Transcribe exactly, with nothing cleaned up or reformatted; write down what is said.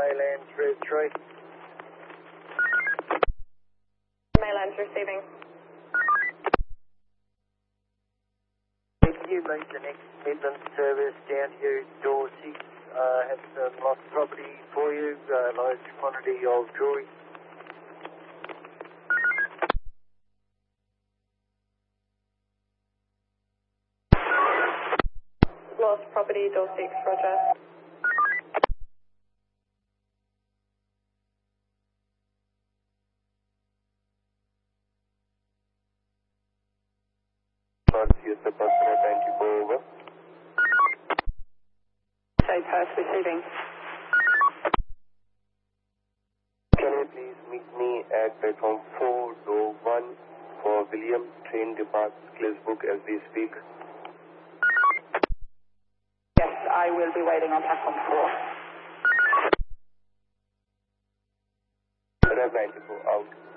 Mayland through Detroit. Mayland's receiving. Can you make the next Midland service down to door six? Uh, have some lost property for you, uh, large quantity of jewelry. Lost property, door six, roger. Use the customer, thank you for over. Say Perth receiving. Can you please meet me at platform four, door one for William? Train departs Glazebrook as we speak. Yes, I will be waiting on platform four. Rev ninety-four out.